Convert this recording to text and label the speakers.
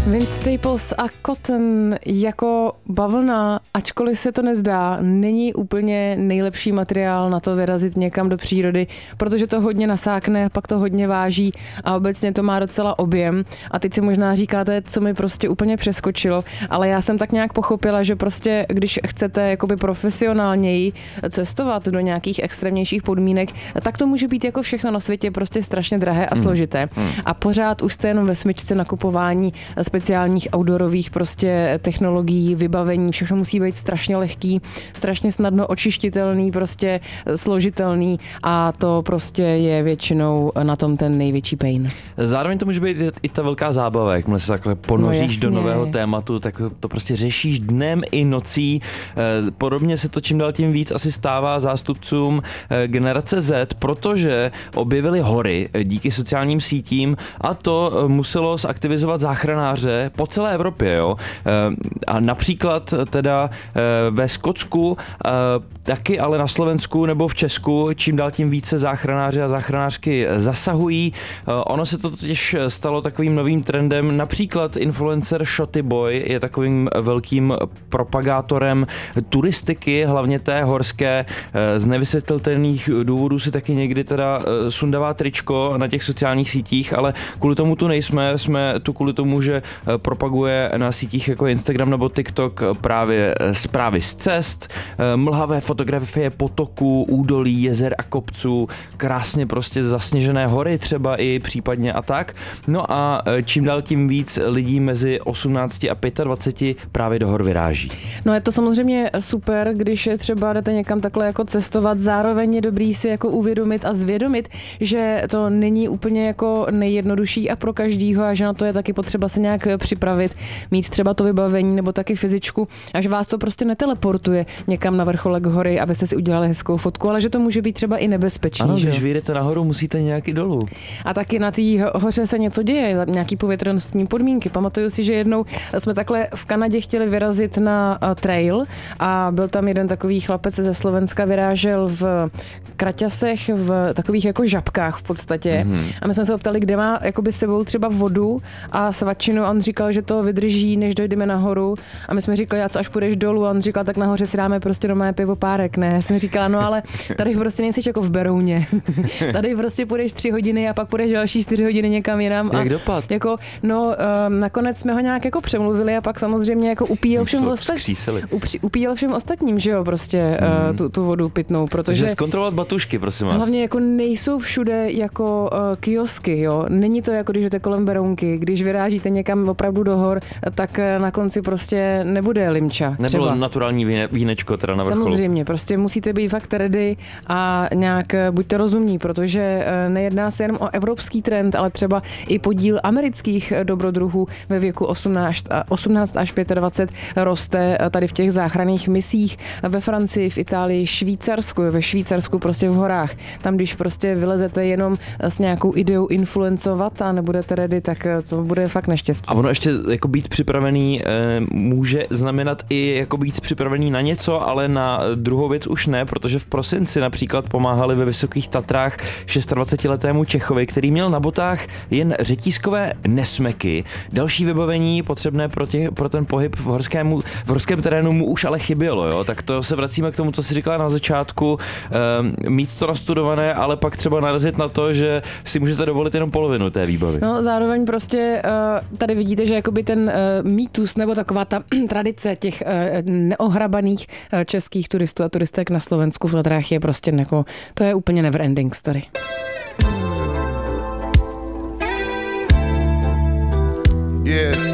Speaker 1: Vince Staples a Cotton jako bavlna, ačkoliv se to nezdá, není úplně nejlepší materiál na to vyrazit někam do přírody, protože to hodně nasákne, pak to hodně váží a obecně to má docela objem. A teď si možná říkáte, co mi prostě úplně přeskočilo, ale já jsem tak nějak pochopila, že prostě když chcete jakoby profesionálněji cestovat do nějakých extrémnějších podmínek, tak to může být jako všechno na světě prostě strašně drahé a složité. A pořád už jste jenom ve smyčce nakupování speciálních outdoorových prostě technologií, vybavení, všechno musí být strašně lehký, strašně snadno očištitelný, prostě složitelný a to prostě je většinou na tom ten největší pain.
Speaker 2: Zároveň to může být i ta velká zábava, jakmile se takhle ponoříš do nového tématu, tak to prostě řešíš dnem i nocí. Podobně se to čím dál tím víc asi stává zástupcům generace Z, protože objevili hory díky sociálním sítím a to muselo zaktivizovat záchranáře po celé Evropě, jo. A například teda ve Skotsku, taky ale na Slovensku nebo v Česku čím dál tím více záchranáři a záchranářky zasahují. Ono se to totiž stalo takovým novým trendem. Například influencer Shotty Boy je takovým velkým propagátorem turistiky, hlavně té horské. Z nevysvětlitelných důvodů si taky někdy teda sundává tričko na těch sociálních sítích, ale kvůli tomu tu nejsme. Jsme tu kvůli tomu, že propaguje na sítích jako Instagram nebo TikTok právě zprávy z cest, mlhavé fotografie potoků, údolí, jezer a kopců, krásně prostě zasněžené hory třeba i případně a tak. No a čím dál tím víc lidí mezi 18 a 25 právě do hor vyráží.
Speaker 1: No je to samozřejmě super, když třeba jdete někam takhle jako cestovat, zároveň je dobrý si jako uvědomit a zvědomit, že to není úplně jako nejjednodušší a pro každýho a že na to je taky potřeba se nějak připravit, mít třeba to vybavení nebo taky fyzičku, až vás to prostě neteleportuje někam na vrcholek hory, abyste si udělali hezkou fotku, ale že to může být třeba i nebezpečný.
Speaker 2: Ano, když vyjdete nahoru, musíte nějak i dolů.
Speaker 1: A taky na té hoře se něco děje, nějaký povětrnostní podmínky. Pamatuju si, že jednou jsme takhle v Kanadě chtěli vyrazit na trail a byl tam jeden takový chlapec ze Slovenska, vyrážel v kraťasech, v takových jako žabkách v podstatě. A my jsme se optali, kde má jakoby sebou třeba vodu a svačinu a on říkal, že to vydrží, než dojdeme nahoru. A my jsme říkali, a co až půjdeš dolů? A on říkal, tak nahoře si dáme prostě doma pivo párek, ne? Já jsem říkala, no ale tady prostě nejsi jako v Berouně. Tady prostě půjdeš 3 hodiny a pak půjdeš další 4 hodiny někam jinam.
Speaker 2: Jak dopad?
Speaker 1: Jako, no, nakonec jsme ho nějak jako přemluvili a pak samozřejmě jako upíjel všem ostatním, že jo, prostě tu vodu pitnou, protože
Speaker 2: zkontrolovat batušky, prosím vás.
Speaker 1: Hlavně jako nejsou všude jako kiosky, jo. Není to jako když jdete kolem Berounky, když vyrážíte někam opravdu do hor, tak na konci prostě nebude limča.
Speaker 2: Nebylo
Speaker 1: třeba
Speaker 2: naturální vínečko teda na vrcholu.
Speaker 1: Samozřejmě, prostě musíte být fakt ready a nějak buďte rozumní, protože nejedná se jenom o evropský trend, ale třeba i podíl amerických dobrodruhů ve věku 18 až 25 roste tady v těch záchranných misích ve Francii, v Itálii, Švýcarsku, ve Švýcarsku prostě v horách. Tam, když prostě vylezete jenom s nějakou ideou influencovat a nebudete ready, tak to bude fakt neštěstí.
Speaker 2: A ono ještě jako být připravený může znamenat i jako být připravený na něco, ale na druhou věc už ne, protože v prosinci například pomáhali ve Vysokých Tatrách 26letému Čechovi, který měl na botách jen řetízkové nesmeky. Další vybavení potřebné pro ten pohyb v horském terénu mu už ale chybělo, jo? Tak to se vracíme k tomu, co si říkala na začátku, mít to nastudované, ale pak třeba narazit na to, že si můžete dovolit jenom polovinu té výbavy.
Speaker 1: No zároveň prostě tady vidíte, že jakoby ten mýtus nebo taková ta tradice těch neohrabaných českých turistů a turistek na Slovensku v Tatrách je prostě jako, to je úplně never ending story.
Speaker 3: Yeah.